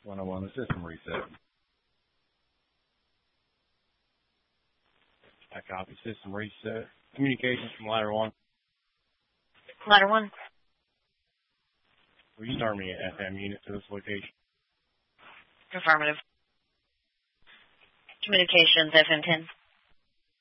101, the system reset. I copy system reset. Communications from ladder 1. Ladder 1. Will you start me an FM unit to this location? Affirmative. Communications, FM 10.